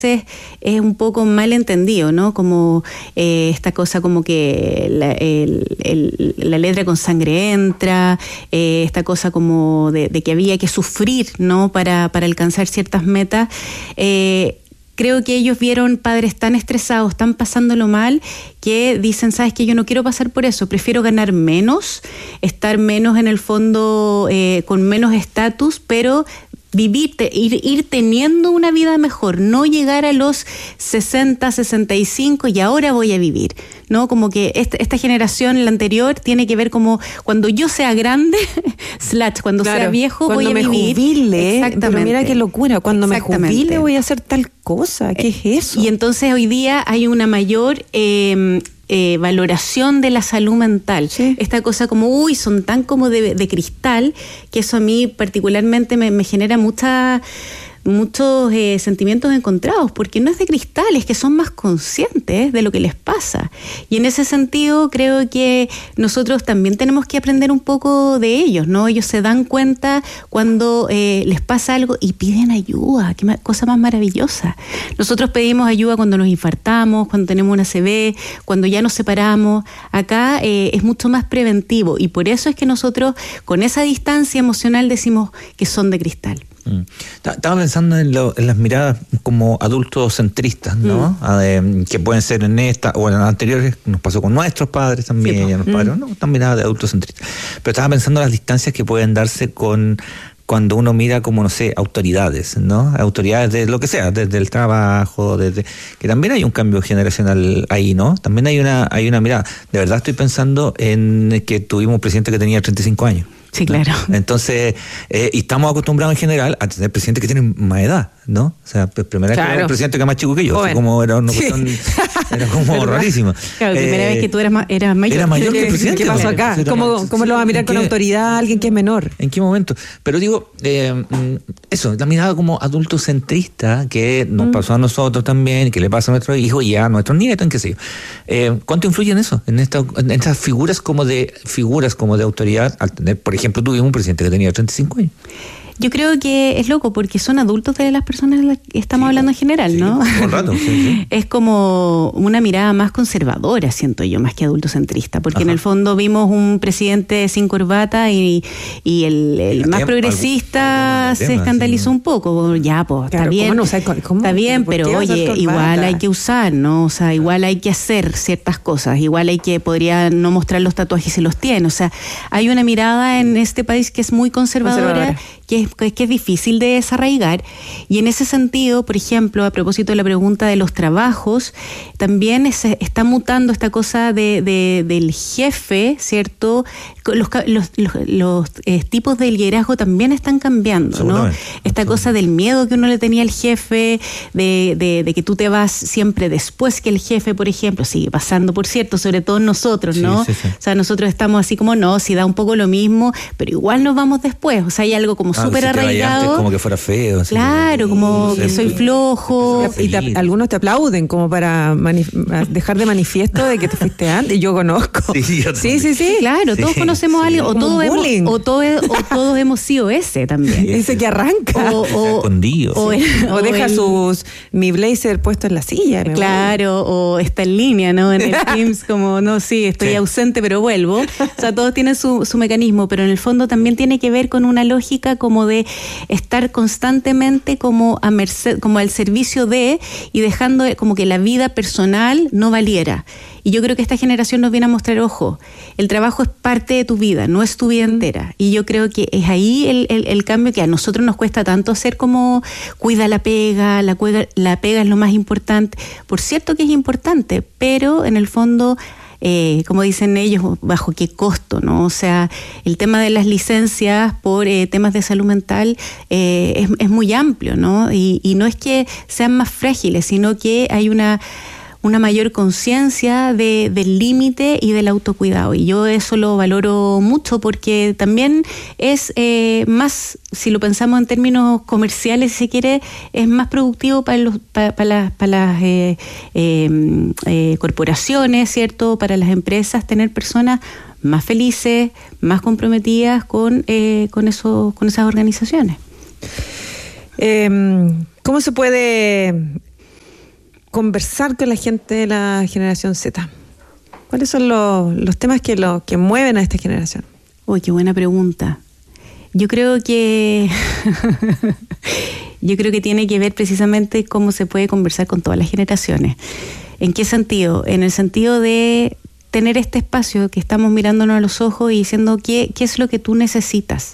es un poco mal entendido, ¿no? Como esta cosa como que la letra con sangre entra, esta cosa como de que había que sufrir, ¿no? Para alcanzar ciertas metas. Creo que ellos vieron padres tan estresados, tan pasándolo mal, que dicen, ¿sabes qué? Yo no quiero pasar por eso, prefiero ganar menos, estar menos en el fondo, con menos estatus, pero ir teniendo una vida mejor, no llegar a los 60, 65 y ahora voy a vivir, ¿no? Como que esta generación, la anterior, tiene que ver como cuando yo sea grande, cuando sea viejo voy a vivir. Cuando me jubile, exactamente. Pero mira qué locura, cuando me jubile voy a hacer tal cosa, ¿qué es eso? Y entonces hoy día hay una mayor valoración de la salud mental. Sí. Esta cosa como, son tan como de cristal, que eso a mí particularmente me genera muchos sentimientos encontrados, porque no es de cristal, es que son más conscientes de lo que les pasa. Y en ese sentido creo que nosotros también tenemos que aprender un poco de ellos, ¿no? Ellos se dan cuenta cuando les pasa algo y piden ayuda, qué cosa más maravillosa. Nosotros pedimos ayuda cuando nos infartamos, cuando tenemos una ACV, cuando ya nos separamos. Acá es mucho más preventivo y por eso es que nosotros con esa distancia emocional decimos que son de cristal. Estaba pensando en las miradas como adultocentristas, ¿no? Que pueden ser en esta o en las anteriores, nos pasó con nuestros padres también, ya los padres, ¿no? Están miradas de adultocentristas. Pero estaba pensando en las distancias que pueden darse cuando uno mira como, no sé, autoridades, ¿no? Autoridades de lo que sea, desde el trabajo, que también hay un cambio generacional ahí, ¿no? También hay una mirada. De verdad estoy pensando en que tuvimos un presidente que tenía 35 años. Sí, claro. Entonces, y estamos acostumbrados en general a tener presidentes que tienen más edad, ¿no? O sea, primera vez que era un presidente que era más chico que yo, así como era una cuestión, era como rarísima. Claro, primera vez que tú eras mayor. Era mayor que el presidente. ¿Qué pasó acá? ¿Cómo lo va a mirar con autoridad alguien que es menor? ¿En qué momento? Pero digo, eso, la mirada como adultocentrista que nos pasó a nosotros también, que le pasa a nuestros hijos y a nuestros nietos, en qué sé yo. ¿Cuánto influye en eso? En estas figuras como de autoridad, al tener, por ejemplo, tuvimos un presidente que tenía 35 años. Yo creo que es loco porque son adultos de las personas de las que estamos hablando en general, ¿no? Por rato, sí. Es como una mirada más conservadora, siento yo, más que adultocentrista, porque en el fondo vimos un presidente sin corbata y el más progresista se escandalizó un poco. Ya, pues, está bien, está bien, pero oye, igual hay que usar, ¿no? O sea, igual hay que hacer ciertas cosas, igual podría no mostrar los tatuajes si los tiene. O sea, hay una mirada en este país que es muy conservadora. Que es difícil de desarraigar, y en ese sentido, por ejemplo, a propósito de la pregunta de los trabajos, también está mutando esta cosa del jefe, ¿cierto? Los tipos de liderazgo también están cambiando, ¿no? Esta cosa del miedo que uno le tenía al jefe, de que tú te vas siempre después que el jefe, por ejemplo, sigue pasando, por cierto, sobre todo nosotros, ¿no? Sí. O sea, nosotros estamos así como, no, si da un poco lo mismo, pero igual nos vamos después. O sea, hay algo como súper arraigado. Antes, como que fuera feo. Claro, como que soy flojo. Y algunos te aplauden como para dejar de manifiesto de que te fuiste antes. Yo conozco. Sí, claro, todos conocemos a alguien, o todos hemos sido ese también. Ese que arranca. Escondido. O deja mi blazer puesto en la silla. Claro, o está en línea, ¿no? En el Teams, como, no, estoy ausente, pero vuelvo. O sea, todos tienen su mecanismo, pero en el fondo también tiene que ver con una lógica como de estar constantemente como a merced, como al servicio de, y dejando como que la vida personal no valiera. Y yo creo que esta generación nos viene a mostrar, ojo, el trabajo es parte de tu vida, no es tu vida entera. Y yo creo que es ahí el cambio que a nosotros nos cuesta tanto hacer, como cuida la pega, la pega es lo más importante. Por cierto que es importante, pero en el fondo, como dicen ellos, bajo qué costo, ¿no? O sea, el tema de las licencias por temas de salud mental es muy amplio, ¿no? Y no es que sean más frágiles, sino que hay una mayor conciencia del límite y del autocuidado. Y yo eso lo valoro mucho porque también es más, si lo pensamos en términos comerciales, si se quiere, es más productivo para las corporaciones, ¿cierto? Para las empresas, tener personas más felices, más comprometidas con esas organizaciones. ¿Cómo se puede conversar con la gente de la generación Z? ¿Cuáles son los temas que mueven a esta generación? Uy, qué buena pregunta. Yo creo que tiene que ver precisamente cómo se puede conversar con todas las generaciones. ¿En qué sentido? En el sentido de tener este espacio que estamos mirándonos a los ojos y diciendo qué es lo que tú necesitas.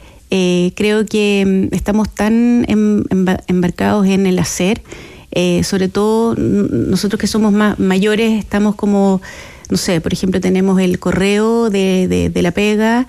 Creo que estamos tan embarcados en el hacer, sobre todo nosotros que somos más mayores, estamos como, no sé, por ejemplo, tenemos el correo de la pega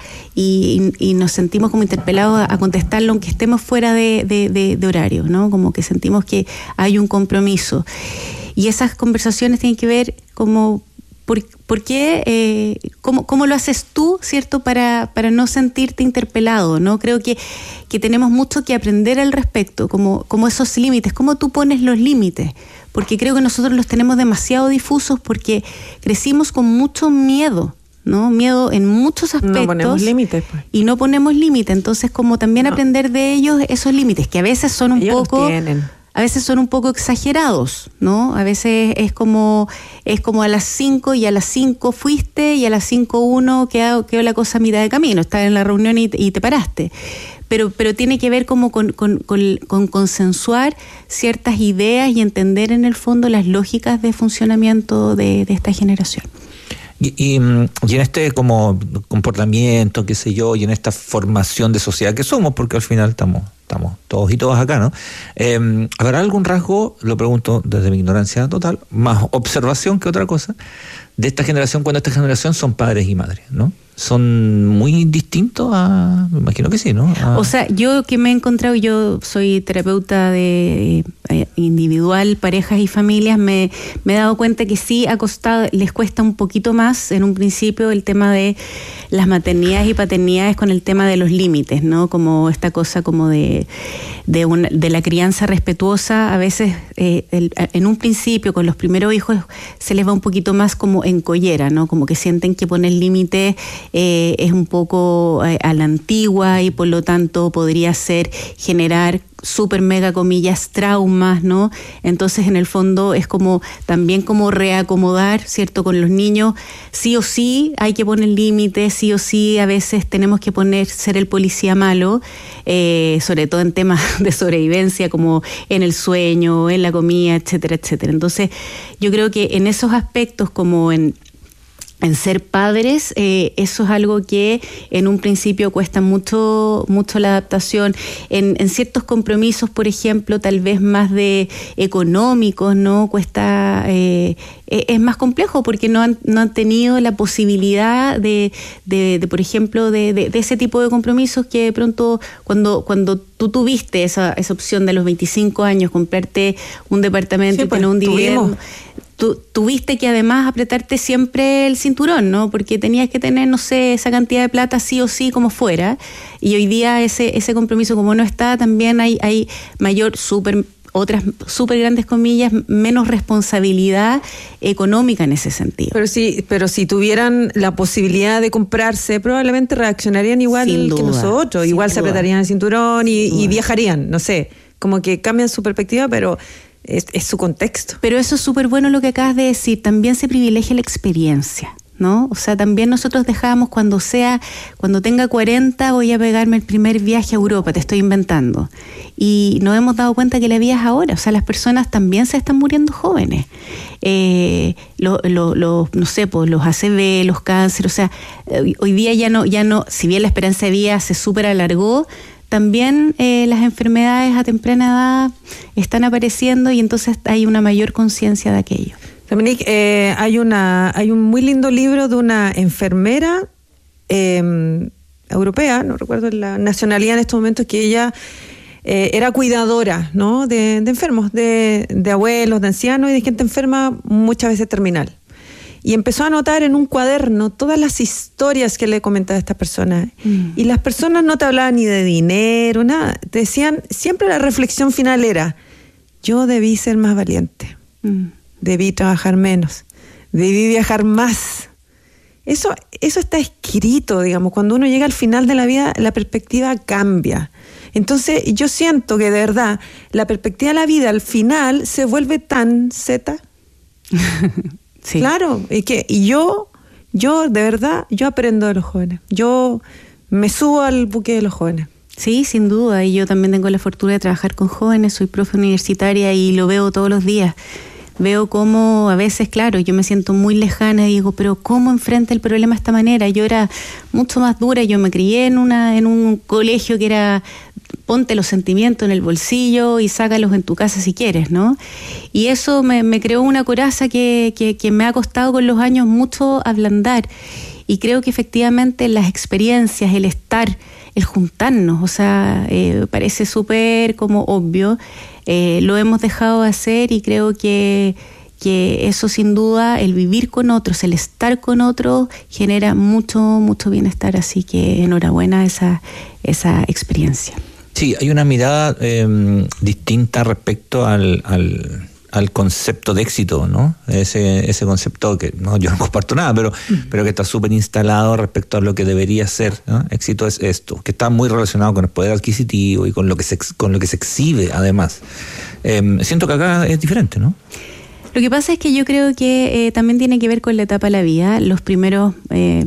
y nos sentimos como interpelados a contestarlo aunque estemos fuera de horario, ¿no? Como que sentimos que hay un compromiso. Y esas conversaciones tienen que ver como ¿por qué? ¿Cómo lo haces tú, cierto? Para no sentirte interpelado, ¿no? Creo que tenemos mucho que aprender al respecto, como esos límites, cómo tú pones los límites, porque creo que nosotros los tenemos demasiado difusos porque crecimos con mucho miedo, ¿no? Miedo en muchos aspectos. No ponemos límites, pues. Y no ponemos límites, entonces como también aprender de ellos esos límites, que a veces son ellos poco... A veces son un poco exagerados, ¿no? A veces es como a las 5 y a las 5 fuiste y a las 5:01 quedó la cosa a mitad de camino. Estás en la reunión y te paraste. Pero tiene que ver como con consensuar ciertas ideas y entender en el fondo las lógicas de funcionamiento de esta generación. Y en este como comportamiento, qué sé yo, y en esta formación de sociedad que somos, porque al final estamos todos y todas acá, ¿no? ¿Habrá algún rasgo, lo pregunto desde mi ignorancia total, más observación que otra cosa, de esta generación cuando esta generación son padres y madres, ¿no? ¿Son muy distintos a...? Me imagino que sí, ¿no? O sea, yo que me he encontrado, yo soy terapeuta de individual, parejas y familias, me he dado cuenta que sí les cuesta un poquito más en un principio el tema de las maternidades y paternidades con el tema de los límites, ¿no? Como esta cosa como de la crianza respetuosa. A veces en un principio con los primeros hijos se les va un poquito más como en collera, ¿no? Como que sienten que poner límites es un poco a la antigua y por lo tanto podría ser generar súper mega comillas traumas, ¿no? Entonces en el fondo es como también como reacomodar, ¿cierto? Con los niños sí o sí hay que poner límites, sí o sí a veces tenemos que ser el policía malo, sobre todo en temas de sobrevivencia como en el sueño, en la comida, etcétera, etcétera. Entonces yo creo que en esos aspectos como en ser padres, eso es algo que en un principio cuesta mucho la adaptación. En ciertos compromisos, por ejemplo, tal vez más de económicos, ¿no? Cuesta, es más complejo porque no han tenido la posibilidad de por ejemplo, de ese tipo de compromisos que de pronto cuando tú tuviste esa opción de los 25 años, comprarte un departamento y tener un dividendo. Tuviste que además apretarte siempre el cinturón, ¿no? Porque tenías que tener, no sé, esa cantidad de plata sí o sí como fuera. Y hoy día ese compromiso como no está, también hay otras súper grandes comillas, menos responsabilidad económica en ese sentido. Pero si tuvieran la posibilidad de comprarse, probablemente reaccionarían igual que nosotros. Igual se apretarían el cinturón y viajarían, no sé. Como que cambian su perspectiva, pero... Es su contexto. Pero eso es súper bueno lo que acabas de decir. También se privilegia la experiencia, ¿no? O sea, también nosotros dejábamos cuando tenga 40 voy a pegarme el primer viaje a Europa, te estoy inventando. Y nos hemos dado cuenta que la vida es ahora. O sea, las personas también se están muriendo jóvenes. No sé, pues los ACV, los cánceres, o sea, hoy día ya no, si bien la esperanza de vida se súper alargó, también las enfermedades a temprana edad están apareciendo y entonces hay una mayor conciencia de aquello. Dominique, hay un muy lindo libro de una enfermera europea, no recuerdo la nacionalidad en estos momentos, que ella era cuidadora, ¿no? de enfermos, de abuelos, de ancianos y de gente enferma muchas veces terminal. Y empezó a anotar en un cuaderno todas las historias que le comentaba a esta persona. Y las personas no te hablaban ni de dinero, nada. Te decían, siempre la reflexión final era, yo debí ser más valiente, debí trabajar menos, debí viajar más. Eso está escrito, digamos. Cuando uno llega al final de la vida, la perspectiva cambia. Entonces yo siento que de verdad la perspectiva de la vida al final se vuelve tan zeta. Sí. Claro, y yo de verdad, yo aprendo de los jóvenes. Yo me subo al buque de los jóvenes. Sí, sin duda, y yo también tengo la fortuna de trabajar con jóvenes, soy profe universitaria y lo veo todos los días. Veo cómo a veces, claro, yo me siento muy lejana y digo, pero ¿cómo enfrenta el problema de esta manera? Yo era mucho más dura, yo me crié en un colegio que era ponte los sentimientos en el bolsillo y sácalos en tu casa si quieres, ¿no? Y eso me creó una coraza que me ha costado con los años mucho ablandar. Y creo que efectivamente las experiencias, el estar, el juntarnos, o sea, parece súper como obvio, lo hemos dejado de hacer y creo que eso sin duda, el vivir con otros, el estar con otros, genera mucho, mucho bienestar, así que enhorabuena esa experiencia. Sí, hay una mirada distinta respecto al concepto de éxito, ¿no? Ese concepto que no, yo no comparto nada, pero que está súper instalado respecto a lo que debería ser, ¿no? Éxito es esto, que está muy relacionado con el poder adquisitivo y con lo que se exhibe, además. Siento que acá es diferente, ¿no? Lo que pasa es que yo creo que también tiene que ver con la etapa de la vida. Los primeros,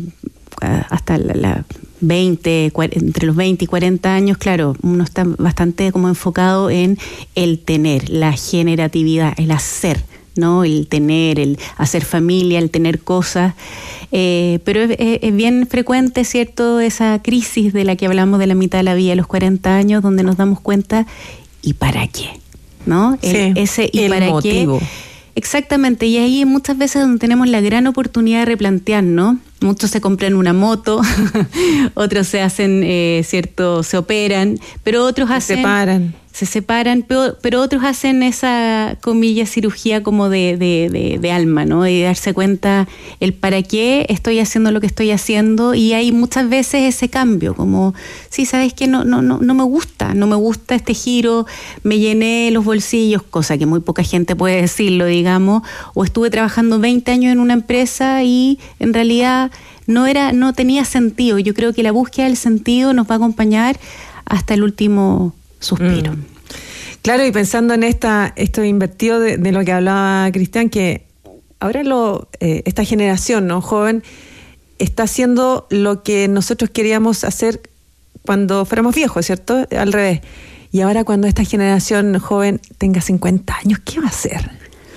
hasta la 20, entre los 20 y 40 años, claro, uno está bastante como enfocado en el tener, la generatividad, el hacer, ¿no? El tener, el hacer familia, el tener cosas. Pero es bien frecuente, ¿cierto?, esa crisis de la que hablamos de la mitad de la vida, los 40 años, donde nos damos cuenta, ¿y para qué? ¿No? Ese ¿y para motivo. qué? Exactamente, y ahí muchas veces donde tenemos la gran oportunidad de replantearnos. Muchos se compran una moto, otros se hacen, ¿cierto?, se operan, pero otros se separan, pero otros hacen esa, comillas, cirugía como de alma, ¿no? Y darse cuenta el para qué estoy haciendo lo que estoy haciendo, y hay muchas veces ese cambio, como, sí, ¿sabes qué? No me gusta este giro, me llené los bolsillos, cosa que muy poca gente puede decirlo, digamos, o estuve trabajando 20 años en una empresa y en realidad no tenía sentido. Yo creo que la búsqueda del sentido nos va a acompañar hasta el último suspiro. Claro, y pensando en esto invertido de lo que hablaba Cristian, que ahora esta generación, ¿no?, joven, está haciendo lo que nosotros queríamos hacer cuando fuéramos viejos, ¿cierto? Al revés. Y ahora cuando esta generación joven tenga 50 años, ¿qué va a hacer?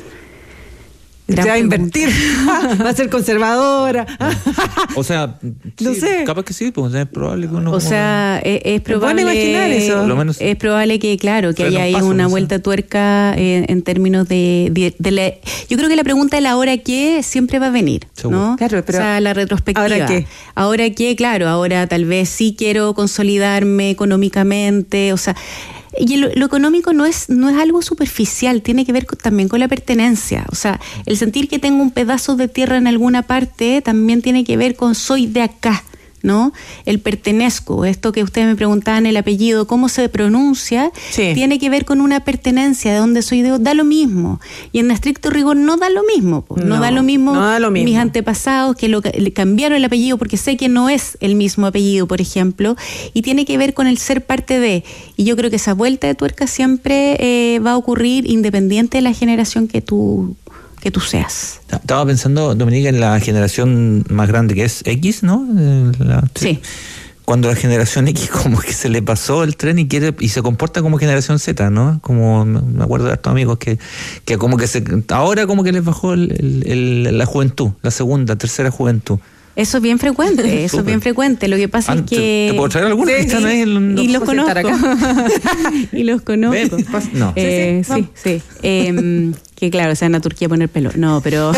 Se va a invertir, va a ser conservadora. O sea, no sé. Capaz que sí, pues es probable que uno... O sea, es probable... imaginar eso. Es probable que, claro, que haya ahí una vuelta tuerca en términos de la... Yo creo que la pregunta de la ahora qué siempre va a venir, ¿no? Claro, pero o sea, la retrospectiva. ¿Ahora qué? Ahora qué, claro, ahora tal vez sí quiero consolidarme económicamente, o sea... Y lo económico no es algo superficial, tiene que ver también con la pertenencia. O sea, el sentir que tengo un pedazo de tierra en alguna parte también tiene que ver con soy de acá, ¿no? El pertenezco, esto que ustedes me preguntaban, el apellido, cómo se pronuncia, sí, tiene que ver con una pertenencia, de dónde soy, da lo mismo. Y en estricto rigor no da lo mismo, no da lo mismo mis antepasados que le cambiaron el apellido porque sé que no es el mismo apellido, por ejemplo, y tiene que ver con el ser parte de. Y yo creo que esa vuelta de tuerca siempre va a ocurrir independiente de la generación que tú seas. Estaba pensando, Dominica, en la generación más grande que es X, ¿no? Sí. Cuando la generación X como que se le pasó el tren y se comporta como generación Z, ¿no? Como me acuerdo de estos amigos que como que ahora como que les bajó la juventud, la segunda, tercera juventud. Eso es bien frecuente, Lo que pasa es que... ¿Te puedo traer algunos que están ahí? Y los conozco. Y los conozco. No. Sí. Que claro, se van a Turquía a poner pelo. No, pero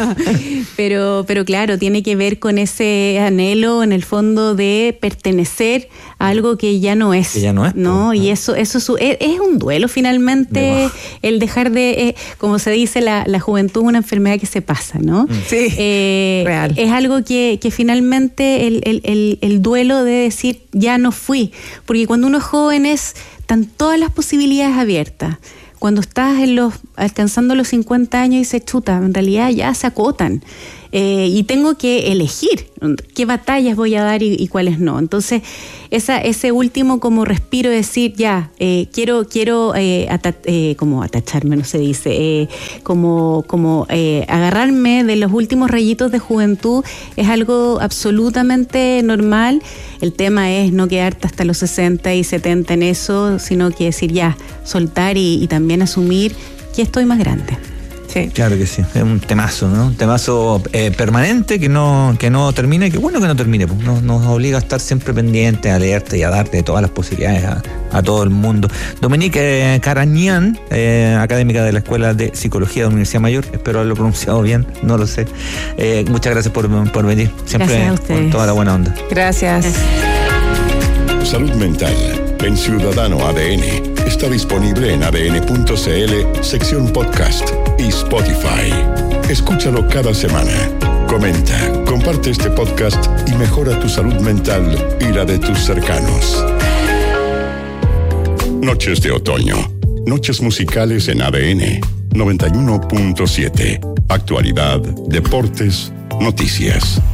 claro, tiene que ver con ese anhelo, en el fondo, de pertenecer a algo que ya no es. Que ya no es. ¿No? Y eso es un duelo, finalmente, el dejar de... como se dice, la juventud es una enfermedad que se pasa, ¿no? Sí, real. Es algo que finalmente el duelo de decir, ya no fui. Porque cuando uno es joven están todas las posibilidades abiertas. Cuando estás alcanzando los 50 años y dices, chuta, en realidad ya se acotan. y tengo que elegir qué batallas voy a dar y cuáles no. Entonces, ese último como respiro, decir, ya, quiero como atacharme, no se dice, como agarrarme de los últimos rayitos de juventud, es algo absolutamente normal. El tema es no quedarte hasta los 60 y 70 en eso, sino que decir, ya, soltar y también asumir que estoy más grande. Sí. Claro que sí, es un temazo, ¿no? Un temazo permanente que no termine, y que bueno que no termine, pues nos obliga a estar siempre pendientes, a leerte y a darte todas las posibilidades a todo el mundo. Dominique Carañán, académica de la Escuela de Psicología de la Universidad Mayor, espero haberlo pronunciado bien, no lo sé. Muchas gracias por venir, siempre con toda la buena onda. Gracias. Salud Mental en Ciudadano ADN está disponible en adn.cl, sección podcast y Spotify. Escúchalo cada semana. Comenta, comparte este podcast y mejora tu salud mental y la de tus cercanos. Noches de otoño. Noches musicales en ADN 91.7. Actualidad, deportes, noticias.